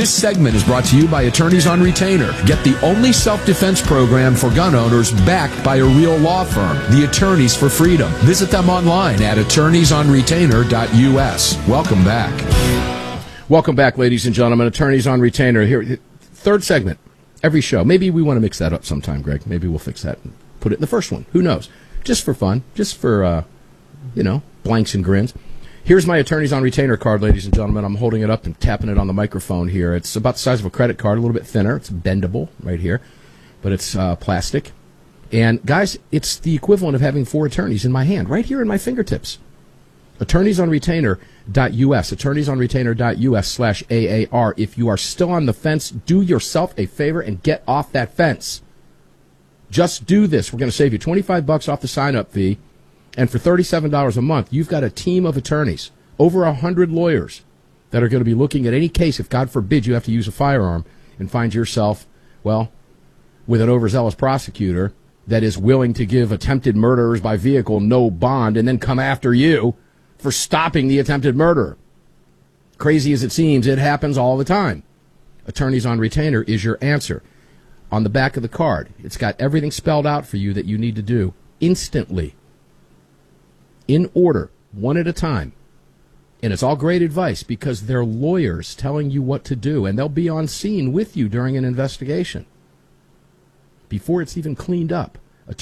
This segment is brought to you by Attorneys on Retainer. Get the only self-defense program for gun owners backed by a real law firm, the Attorneys for Freedom. Visit them online at attorneysonretainer.us. Welcome back. Welcome back, ladies and gentlemen. Attorneys on Retainer here. Third segment, every show. Maybe we want to mix that up sometime, Greg. Maybe we'll fix that and put it in the first one. Who knows? Just for fun, just for, blanks and grins. Here's my Attorneys on Retainer card, ladies and gentlemen. I'm holding it up and tapping it on the microphone here. It's about the size of a credit card, a little bit thinner. It's bendable right here, but it's plastic. And, guys, it's the equivalent of having 4 attorneys in my hand, right here in my fingertips. Attorneysonretainer.us, attorneysonretainer.us/AAR. If you are still on the fence, do yourself a favor and get off that fence. Just do this. We're going to save you $25 off the sign-up fee. And for $37 a month, you've got a team of attorneys, over 100 lawyers, that are going to be looking at any case if, God forbid, you have to use a firearm and find yourself, well, with an overzealous prosecutor that is willing to give attempted murderers by vehicle no bond and then come after you for stopping the attempted murderer. Crazy as it seems, it happens all the time. Attorneys on Retainer is your answer. On the back of the card, it's got everything spelled out for you that you need to do instantly, in order, one at a time. And it's all great advice because they're lawyers telling you what to do, and they'll be on scene with you during an investigation before it's even cleaned up.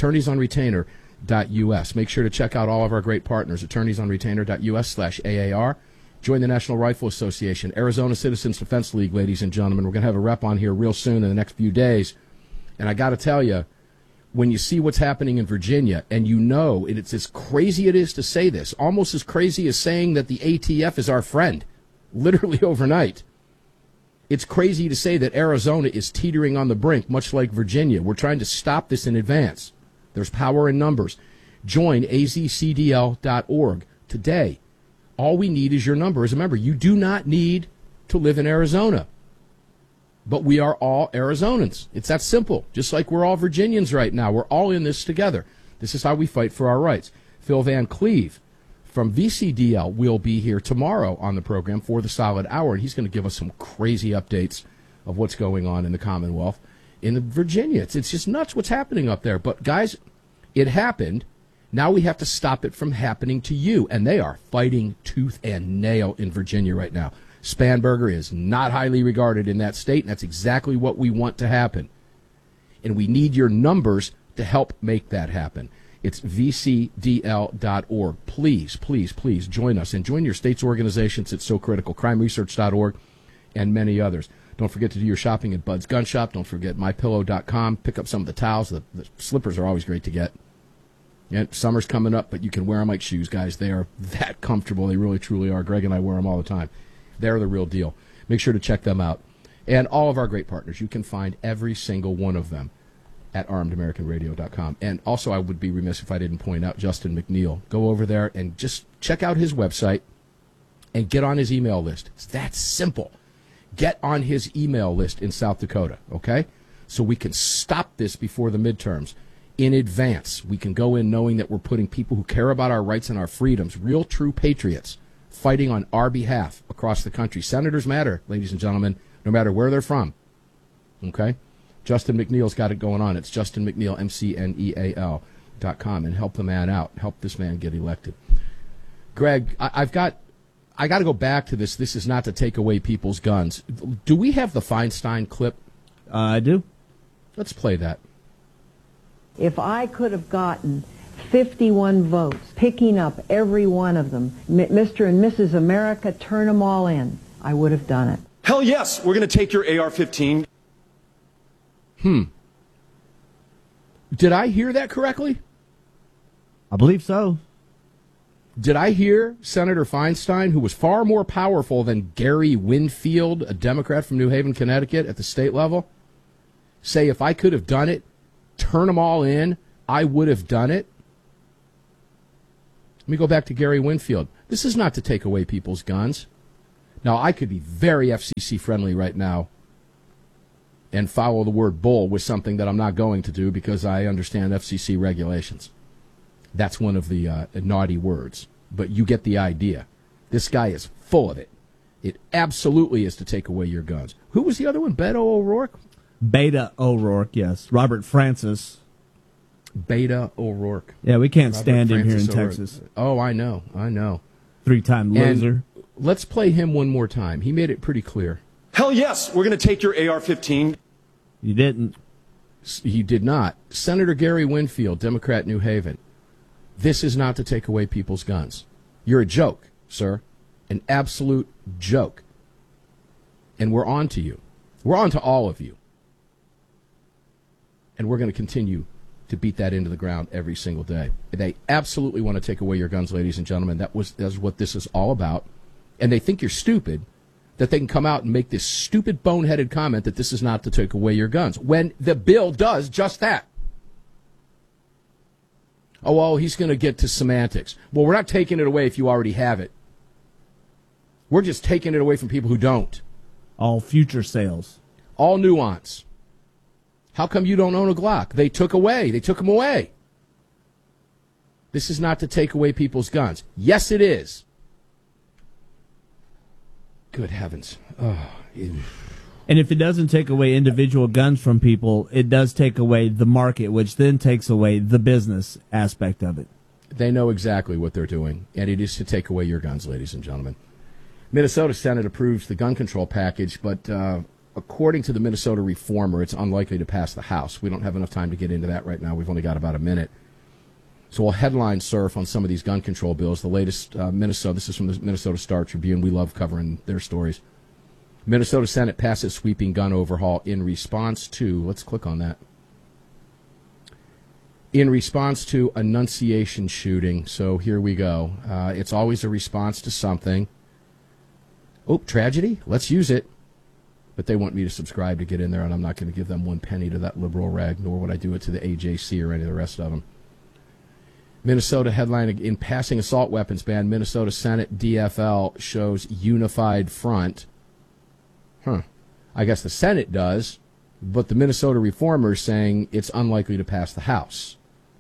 Attorneysonretainer.us. Make sure to check out all of our great partners, attorneysonretainer.us/AAR. Join the National Rifle Association, Arizona Citizens Defense League, ladies and gentlemen. We're going to have a rep on here real soon in the next few days. And I got to tell you, when you see what's happening in Virginia, and you know, it's as crazy it is to say this, almost as crazy as saying that the ATF is our friend, literally overnight. It's crazy to say that Arizona is teetering on the brink, much like Virginia. We're trying to stop this in advance. There's power in numbers. Join azcdl.org today. All we need is your number. As a member, you do not need to live in Arizona. But we are all Arizonans. It's that simple. Just like we're all Virginians right now. We're all in this together. This is how we fight for our rights. Phil Van Cleve from VCDL will be here tomorrow on the program for the solid hour, and he's going to give us some crazy updates of what's going on in the Commonwealth in Virginia. It's just nuts what's happening up there. But, guys, it happened. Now we have to stop it from happening to you, and they are fighting tooth and nail in Virginia right now. Spanberger is not highly regarded in that state, and that's exactly what we want to happen. And we need your numbers to help make that happen. It's vcdl.org. Please, please, please join us and join your state's organizations. It's so critical. CrimeResearch.org and many others. Don't forget to do your shopping at Bud's Gun Shop. Don't forget MyPillow.com. Pick up some of the towels. The slippers are always great to get. Yeah, summer's coming up, but you can wear them like shoes, guys. They are that comfortable. They really, truly are. Greg and I wear them all the time. They're the real deal. Make sure to check them out. And all of our great partners, you can find every single one of them at armedamericanradio.com. And also, I would be remiss if I didn't point out Justin McNeil. Go over there and just check out his website and get on his email list. It's that simple. Get on his email list in South Dakota, okay? So we can stop this before the midterms. In advance, we can go in knowing that we're putting people who care about our rights and our freedoms, real true patriots, fighting on our behalf across the country. Senators matter, ladies and gentlemen, no matter where they're from. Okay? Justin McNeil's got it going on. It's Justin McNeil, McNeil.com, and help the man out. Help this man get elected. Greg, I got to go back to this. This is not to take away people's guns. Do we have the Feinstein clip? I do. Let's play that. If I could have gotten 51 votes, picking up every one of them, Mr. and Mrs. America, turn them all in, I would have done it. Hell yes, we're going to take your AR-15. Did I hear that correctly? I believe so. Did I hear Senator Feinstein, who was far more powerful than Gary Winfield, a Democrat from New Haven, Connecticut, at the state level, say if I could have done it, turn them all in, I would have done it? Let me go back to Gary Winfield. This is not to take away people's guns. Now, I could be very FCC friendly right now and follow the word bull with something that I'm not going to do because I understand FCC regulations. That's one of the naughty words. But you get the idea. This guy is full of it. It absolutely is to take away your guns. Who was the other one? Beto O'Rourke? Beta O'Rourke, yes. Robert Francis. Beta O'Rourke. Yeah, we can't Robert stand him here Francis in O'Rourke. Texas. Oh, I know. 3-time loser. And let's play him one more time. He made it pretty clear. Hell yes, we're going to take your AR-15. You didn't. He did not. Senator Gary Winfield, Democrat, New Haven. This is not to take away people's guns. You're a joke, sir. An absolute joke. And we're on to you. We're on to all of you. And we're going to continue to beat that into the ground every single day. They absolutely want to take away your guns, ladies and gentlemen. That's what this is all about. And they think you're stupid, that they can come out and make this stupid, boneheaded comment that this is not to take away your guns, when the bill does just that. Oh, well, he's going to get to semantics. Well, we're not taking it away if you already have it. We're just taking it away from people who don't. All future sales. All nuance. How come you don't own a Glock? They took them away. This is not to take away people's guns. Yes, it is. Good heavens. Oh, And if it doesn't take away individual guns from people, it does take away the market, which then takes away the business aspect of it. They know exactly what they're doing, and it is to take away your guns, ladies and gentlemen. Minnesota Senate approves the gun control package, but according to the Minnesota Reformer, it's unlikely to pass the House. We don't have enough time to get into that right now. We've only got about a minute. So we'll headline surf on some of these gun control bills. The latest Minnesota, this is from the Minnesota Star Tribune. We love covering their stories. Minnesota Senate passes sweeping gun overhaul in response to, let's click on that, in response to Annunciation shooting. So here we go. It's always a response to something. Oh, tragedy? Let's use it. But they want me to subscribe to get in there, and I'm not going to give them 1 penny to that liberal rag, nor would I do it to the AJC or any of the rest of them. Minnesota headline, in passing assault weapons ban, Minnesota Senate DFL shows unified front. I guess the Senate does, but the Minnesota Reformer is saying it's unlikely to pass the House.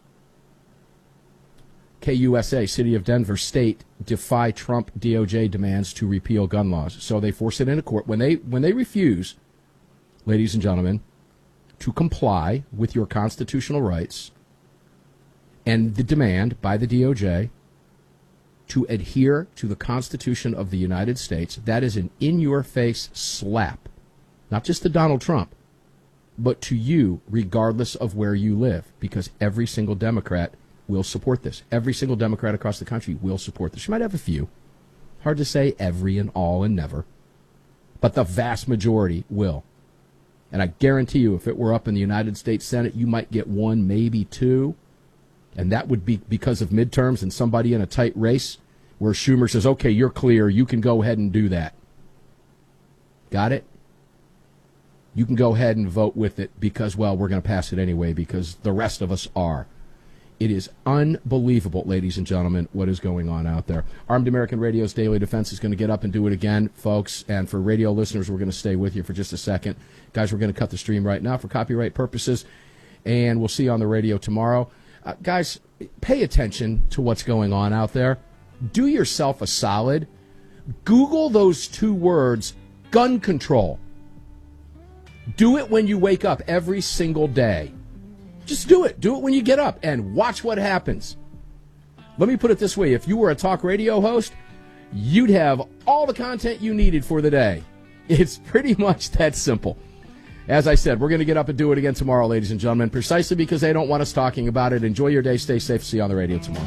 KUSA, City of Denver State, defy Trump DOJ demands to repeal gun laws. So they force it into court. When they refuse, ladies and gentlemen, to comply with your constitutional rights and the demand by the DOJ to adhere to the Constitution of the United States, that is an in-your-face slap. Not just to Donald Trump, but to you, regardless of where you live, because every single Democrat will support this. Every single Democrat across the country will support this. You might have a few. Hard to say every and all and never. But the vast majority will. And I guarantee you, if it were up in the United States Senate, you might get 1, maybe 2. And that would be because of midterms and somebody in a tight race where Schumer says, okay, you're clear. You can go ahead and do that. Got it? You can go ahead and vote with it because, well, we're going to pass it anyway because the rest of us are. It is unbelievable, ladies and gentlemen, what is going on out there. Armed American Radio's Daily Defense is going to get up and do it again, folks. And for radio listeners, we're going to stay with you for just a second. Guys, we're going to cut the stream right now for copyright purposes, and we'll see you on the radio tomorrow. Guys, pay attention to what's going on out there. Do yourself a solid. Google those 2 words, gun control. Do it when you wake up every single day. Just do it. Do it when you get up and watch what happens. Let me put it this way. If you were a talk radio host, you'd have all the content you needed for the day. It's pretty much that simple. As I said, we're going to get up and do it again tomorrow, ladies and gentlemen, precisely because they don't want us talking about it. Enjoy your day. Stay safe. See you on the radio tomorrow.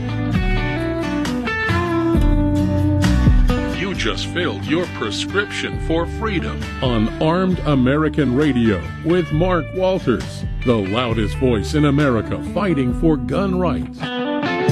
You just filled your prescription for freedom on Armed American Radio with Mark Walters, the loudest voice in America fighting for gun rights.